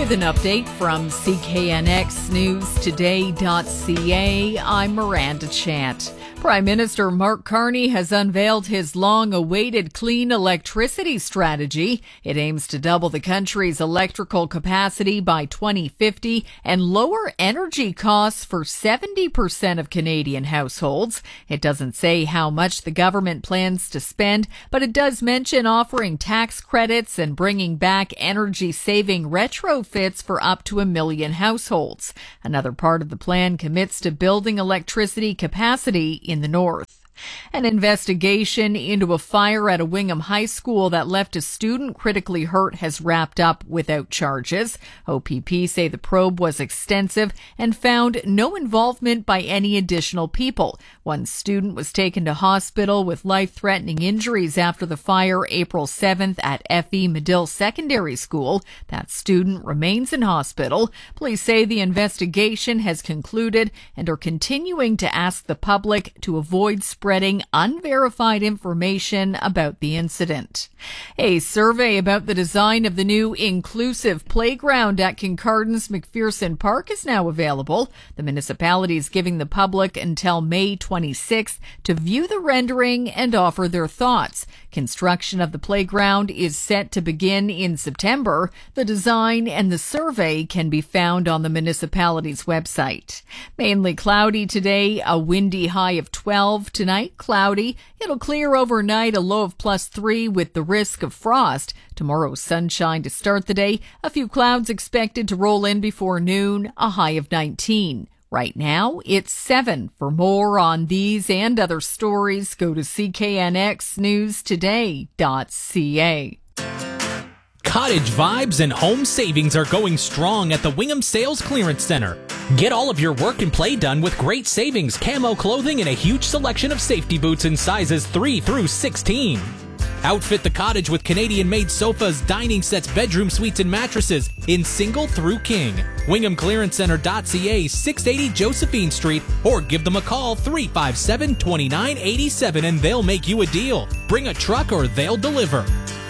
With an update from CKNXNewsToday.ca, I'm Miranda Chant. Prime Minister Mark Carney has unveiled his long-awaited clean electricity strategy. It aims to double the country's electrical capacity by 2050 and lower energy costs for 70% of Canadian households. It doesn't say how much the government plans to spend, but it does mention offering tax credits and bringing back energy-saving retrofits for up to 1 million households. Another part of the plan commits to building electricity capacity in the north. An investigation into a fire at a Wingham High School that left a student critically hurt has wrapped up without charges. OPP say the probe was extensive and found no involvement by any additional people. One student was taken to hospital with life-threatening injuries after the fire April 7th at F.E. Medill Secondary School. That student remains in hospital. Police say the investigation has concluded and are continuing to ask the public to avoid spreading unverified information about the incident. A survey about the design of the new inclusive playground at Kincardin's McPherson Park is now available. The municipality is giving the public until May 26th to view the rendering and offer their thoughts. Construction of the playground is set to begin in September. The design and the survey can be found on the municipality's website. Mainly cloudy today, a windy high of 12 tonight. Cloudy. It'll clear overnight, a low of +3 with the risk of frost. Tomorrow, sunshine to start the day. A few clouds expected to roll in before noon, a high of 19. Right now, it's 7. For more on these and other stories, go to CKNXNewsToday.ca. Cottage vibes and home savings are going strong at the Wingham Sales Clearance Center. Get all of your work and play done with great savings, camo clothing, and a huge selection of safety boots in sizes 3 through 16. Outfit the cottage with Canadian-made sofas, dining sets, bedroom suites, and mattresses in single through king. WinghamClearanceCenter.ca, 680 Josephine Street, or give them a call, 357-2987, and they'll make you a deal. Bring a truck or they'll deliver.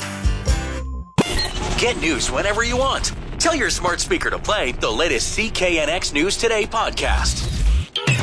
Get news whenever you want. Tell your smart speaker to play the latest CKNX News Today podcast.